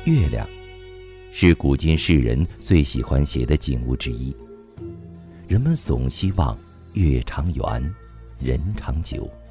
月亮是古今世人最喜欢写的景物之一，人们总希望月长圆，人长久。